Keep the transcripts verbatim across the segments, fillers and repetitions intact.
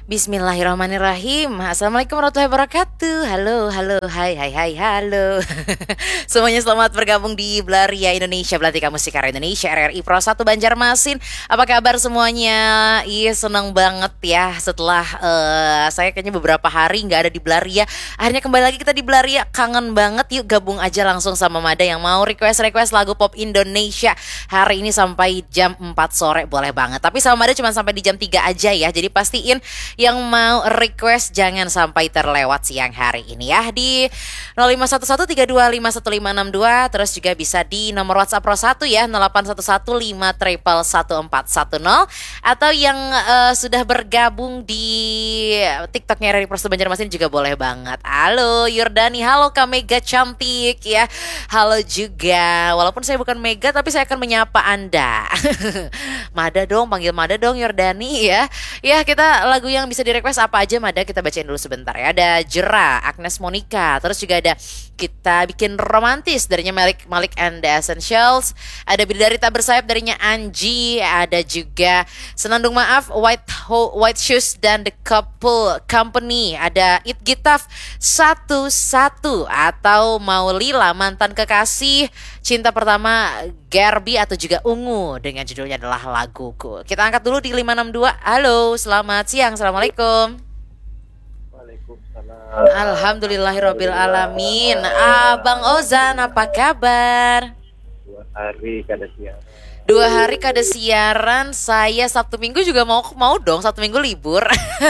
Bismillahirrahmanirrahim. Assalamualaikum warahmatullahi wabarakatuh. Halo, halo, hai, hai, hai, halo. Semuanya selamat bergabung di Blaria Indonesia, Belantika Musik Karya Indonesia, R R I Pro satu Banjarmasin. Apa kabar semuanya? Iya, senang banget ya setelah uh, saya kayaknya beberapa hari nggak ada di Blaria. Akhirnya kembali lagi kita di Blaria. Kangen banget, yuk gabung aja langsung sama Mada yang mau request-request lagu pop Indonesia. Hari ini sampai jam empat sore boleh banget. Tapi sama Mada cuma sampai di jam tiga aja ya. Jadi pastiin yang mau request jangan sampai terlewat siang hari ini ya di nol lima satu satu tiga dua lima satu lima enam dua. Terus juga bisa di nomor WhatsApp Pro satu ya nol delapan satu satu lima triple satu empat satu nol. Atau yang uh, sudah bergabung di TikToknya R R I Pro satu Banjarmasin juga boleh banget. Halo Yordani, halo Kak Mega cantik ya. Halo juga, walaupun saya bukan Mega tapi saya akan menyapa Anda. Mada dong, panggil Mada dong Yordani ya. Ya kita lagu yang bisa di-request apa aja Mada, kita bacain dulu sebentar ya. Ada Jera, Agnes Monica. Terus juga ada Kita Bikin Romantis darinya Malik Malik and the Essentials. Ada Bidadari Tak Bersayap darinya Anji. Ada juga Senandung Maaf, White Ho- White Shoes dan The Couple Company. Ada It Gitaf satu-satu atau Maulila Mantan Kekasih, Cinta Pertama Gerbi atau juga Ungu dengan judulnya adalah Laguku. Kita angkat dulu di lima enam dua. Halo, selamat siang. Assalamualaikum. Waalaikumsalam. Alhamdulillahirabbil alamin. Abang Ozan apa kabar? Dua hari kada siaran. Dua hari kada siaran. Saya Sabtu Minggu juga mau mau dong Sabtu Minggu libur.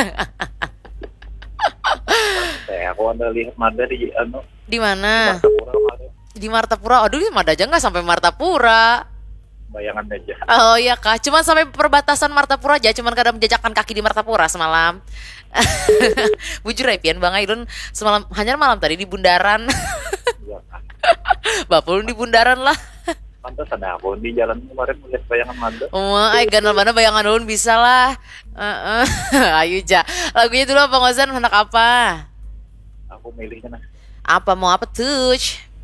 Saya aku ada lihat Mada di anu Di di mana? Martapura kemarin. Di Martapura. Aduh, di Mada aja nggak sampai Martapura. Bayangan aja. Oh iya kak, cuman sampai perbatasan Martapura aja, cuman kadang menjajakan kaki di Martapura semalam. Bujur ya Pian Bang Aidun semalam hanya malam tadi di bundaran. Iya kan. Bapak ulun di bundaran lah. Pantas ada aku di jalan kemarin melihat bayangan Mada. Oh, ay ganal mana bayangan ulun bisa lah. Heeh. Ayo ja. Lagunya dulu apa Ngozan, anak apa? Aku milihnya nah. Apa mau apa tuh?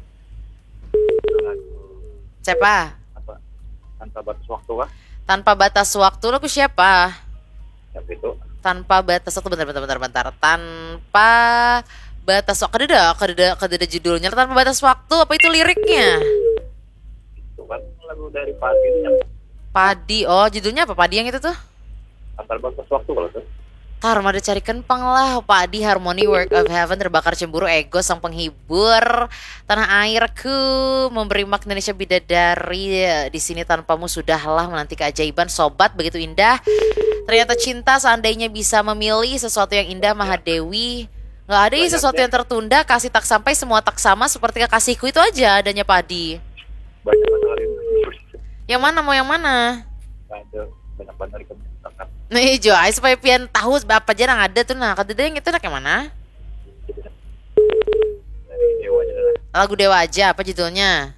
Lagu Siapa? apa? Tanpa batas waktu kah? Tanpa batas waktu, lagu siapa? Tapi itu Tanpa batas waktu, bentar bentar bentar bentar. Tanpa batas waktu, kada kada kada judulnya. Tanpa batas waktu, apa itu liriknya? itu kan lagu dari pagi itu yang Padi, oh judulnya apa Padi yang itu tuh? tanpa batas waktu kalau tuh. Tar, mada cari kempang lah. Padi, Harmony, Work of Heaven, Terbakar Cemburu, Ego, Sang Penghibur, Tanah Airku, Memberi Makna Indonesia Bidadari, Di Sini Tanpamu, Sudahlah, Menanti Keajaiban, Sobat, Begitu Indah, Ternyata Cinta, Seandainya Bisa Memilih, Sesuatu Yang Indah, Mahadewi. Nggak ada ya Banyak sesuatu deh. yang tertunda, Kasih Tak Sampai, Semua Tak Sama, Seperti Kekasihku, itu aja adanya Padi. Banyak banget hari ini. Yang mana, mau yang mana? Ada banyak banget hari kami tangkap. Nih Jo, ay, supaya pian tahu apa aja yang ada tuh. Nah, kadang yang itu nak yang mana? Dari Dewa aja lah. Lagu Dewa aja, apa judulnya?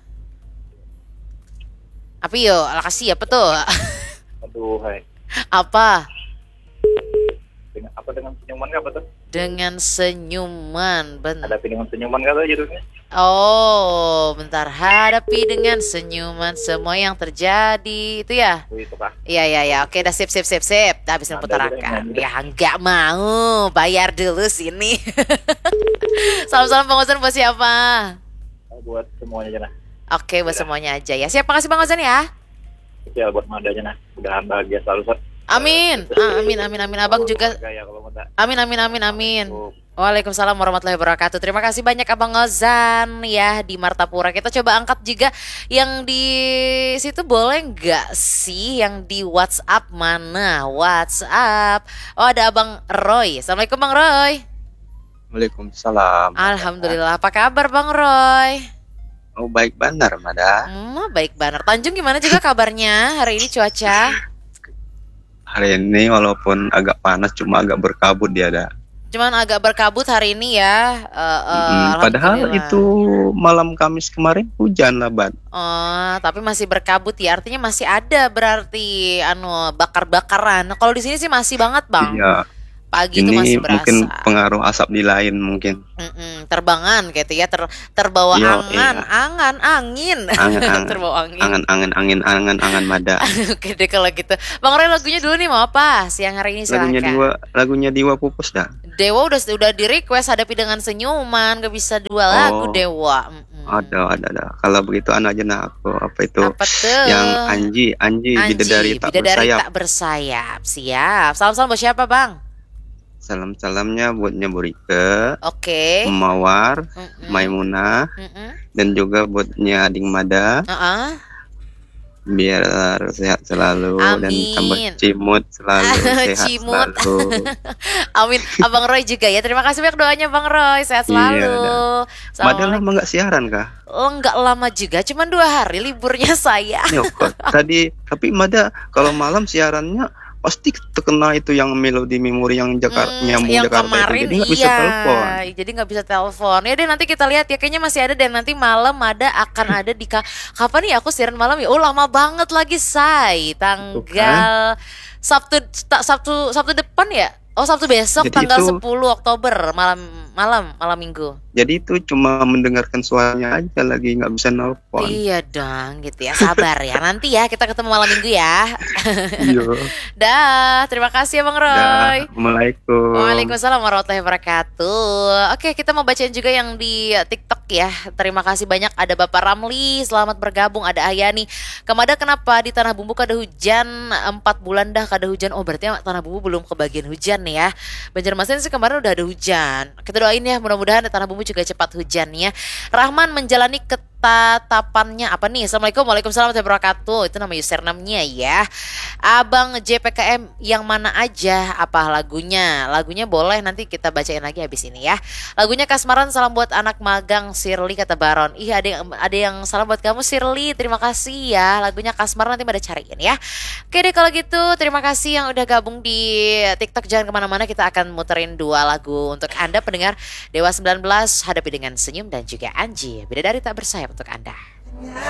Apa yo? Kasih apa tuh? Aduh, hai. Apa? Dengan apa dengan senyuman kah apa tuh? Dengan senyuman. Ben- Hadapi dengan senyuman kah tuh judulnya? oh, bentar. Hadapi dengan senyuman semua yang terjadi. Itu ya? Oh, itu kah? Iya, iya, iya. Oke, dah sip, sip, sip, sip. Dah habis Ada putarakan. juga yang Ya, nggak mau. Bayar dulu sini. Salam-salam Bang Ozan buat siapa? Buat semuanya aja nah. Oke, buat semuanya aja ya. Siap, makasih Bang Ozan ya. Spesial buat Mada aja nah. Mudahan bahagia selalu. Sat. Amin. Ah, amin, amin, amin. Abang juga. Gaya kalau Mada. Amin, amin, amin, amin. Oh, Waalaikumsalam warahmatullahi wabarakatuh. Terima kasih banyak Abang Ozan ya di Martapura. Kita coba angkat juga yang di situ, boleh nggak sih yang di WhatsApp mana? WhatsApp. Oh, ada Abang Roy. Assalamualaikum Bang Roy. Waalaikumsalam. Alhamdulillah. Apa kabar Bang Roy? Oh, baik benar, Mada. Hmm, baik banget. Tanjung gimana juga kabarnya hari ini cuaca? Hari ini walaupun agak panas, cuma agak berkabut dia ada. Cuman agak berkabut hari ini ya. Eh, eh, Mm, padahal alhamdulillah. itu malam Kamis kemarin hujan lah, Ban. Oh, tapi masih berkabut ya. Artinya masih ada berarti anu bakar-bakaran. Nah, kalau di sini sih masih banget, Bang. Iya. Pagi itu Ini masih mungkin berasa. pengaruh asap di lain mungkin. Mm-mm, terbangan gitu ya, ter, terbawa Yo, angan, iya. angan, angin, Angan-angan, terbawa angin. angan-angan, angin, angan, angan mada. Oke deh kalau gitu. Bang Roy lagunya dulu nih mau apa? Siang hari ini Lagunya silahkan. Diwa, lagunya Diwa Pupus dah. Dewa udah udah di request hadapi dengan senyuman, gak bisa dua lagu Oh, Dewa. Mm-mm. ada, ada, ada. Kalau begitu anu aja nah aku apa itu Apa tuh? yang Anji, Anji, bidadari Anji, tak bidadari bersayap. tak bersayap. Siap. Salam-salam buat siapa bang? Salam-salamnya buatnya Burike, Oke. Mawar, Mm-mm. Maimunah, Mm-mm. dan juga buatnya Ading Mada, Uh-uh. biar sehat selalu dan tambah Amin. cimut selalu, sehat Cimut. selalu. Amin. Abang Roy juga ya. Terima kasih banyak doanya Bang Roy. Sehat Iya, selalu. Mada Assalamualaikum. lama nggak siaran kah? Oh, nggak lama juga, cuman dua hari liburnya saya. Ya, kok tadi tapi Mada kalau malam siarannya pasti terkena itu yang melodi memori yang Jakarta Hmm, nyambung yang Jakarta kemarin itu jadi nggak bisa iya, telepon. jadi nggak bisa telepon. Ya deh nanti kita lihat ya, kayaknya masih ada dan nanti malam ada akan ada di ka- kapan nih aku siaran malam ya? Oh lama banget lagi say, Tuh kan. tanggal Sabtu ta- Sabtu Sabtu depan ya? Oh Sabtu besok Jadi tanggal itu sepuluh Oktober malam malam malam minggu. jadi itu cuma mendengarkan suaranya aja lagi nggak bisa nelpon. Iya dong gitu ya, sabar ya. Nanti ya kita ketemu malam minggu ya. Iya. Dah, terima kasih ya Bang Dah, Roy. Assalamualaikum. Waalaikumsalam warahmatullahi wabarakatuh. Oke, kita mau bacain juga yang di TikTok ya. Terima kasih banyak. Ada Bapak Ramli, selamat bergabung. Ada Ayani. Kemada kenapa di Tanah Bumbu kada hujan empat bulan dah kada hujan. Oh berarti Tanah Bumbu belum kebagian hujan nih ya. Banjarmasin sih kemarin udah ada hujan. Kita doain ya mudah-mudahan Tanah Bumbu juga cepat hujannya. Rahman menjalani ketatapannya apa nih? Assalamualaikum, waalaikumsalam warahmatullahi wabarakatuh. Itu nama username-nya ya. Abang J P K M yang mana aja? Apa lagunya? Lagunya boleh nanti kita bacain lagi habis ini ya. Lagunya Kasmaran, salam buat anak magang Shirley kata Baron. Ih ada yang ada yang salam buat kamu Shirley. Terima kasih ya. Lagunya Kasmaran nanti pada cariin ya. Oke deh kalau gitu terima kasih yang udah gabung di TikTok. Jangan kemana-mana, kita akan muterin dua lagu untuk Anda pendengar Dewa sembilan belas, hadapi dengan senyum dan juga Anji, bidadari tak bersayap untuk Anda.